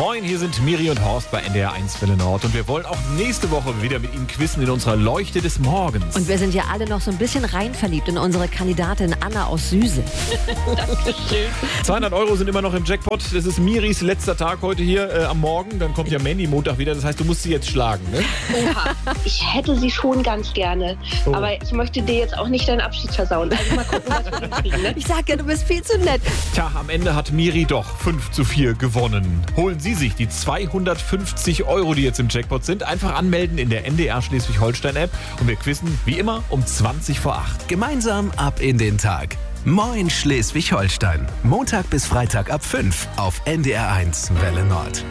Moin, hier sind Miri und Horst bei NDR 1 Welle Nord und wir wollen auch nächste Woche wieder mit Ihnen quizzen in unserer Leuchte des Morgens. Und wir sind ja alle noch so ein bisschen reinverliebt in unsere Kandidatin Anna aus Süse. Dankeschön. 200 € sind immer noch im Jackpot. Das ist Miris letzter Tag heute hier am Morgen. Dann kommt ja Mandy Montag wieder. Das heißt, du musst sie jetzt schlagen, ne? Oha. Ich hätte sie schon ganz gerne. Oh. Aber ich möchte dir jetzt auch nicht deinen Abschied versauen. Also mal gucken, was wir hinkriegen, ne? Ich sag ja, du bist viel zu nett. Tja, am Ende hat Miri doch 5:4 gewonnen. Holen Sie sich die 250 €, die jetzt im Jackpot sind. Einfach anmelden in der NDR Schleswig-Holstein-App. Und wir quizzen wie immer um 7:20. Gemeinsam ab in den Tag. Moin Schleswig-Holstein. Montag bis Freitag ab 5 auf NDR 1 Welle Nord.